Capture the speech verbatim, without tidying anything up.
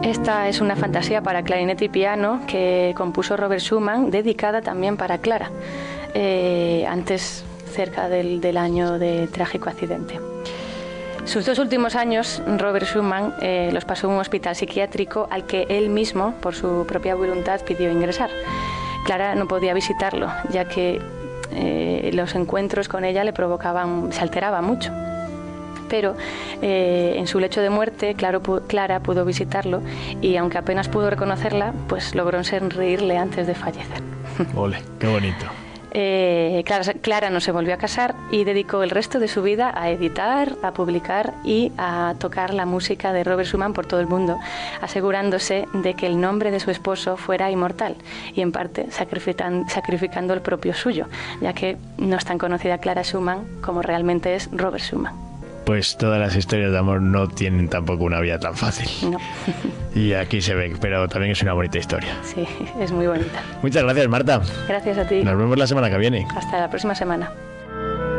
Esta es una fantasía para clarinete y piano que compuso Robert Schumann, dedicada también para Clara, eh, antes, cerca del, del año de trágico accidente. Sus dos últimos años, Robert Schumann eh, los pasó en un hospital psiquiátrico al que él mismo, por su propia voluntad, pidió ingresar. Clara no podía visitarlo, ya que eh, los encuentros con ella le provocaban, se alteraba mucho. Pero eh, en su lecho de muerte, Claro, Clara pudo visitarlo y aunque apenas pudo reconocerla, pues logró sonreírle antes de fallecer. Ole, qué bonito. Eh, Clara, Clara no se volvió a casar y dedicó el resto de su vida a editar, a publicar y a tocar la música de Robert Schumann por todo el mundo, asegurándose de que el nombre de su esposo fuera inmortal y en parte sacrificando, sacrificando el propio suyo, ya que no es tan conocida Clara Schumann como realmente es Robert Schumann. Pues todas las historias de amor no tienen tampoco una vida tan fácil. No. Y aquí se ve, pero también es una bonita historia. Sí, es muy bonita. Muchas gracias, Marta. Gracias a ti. Nos vemos la semana que viene. Hasta la próxima semana.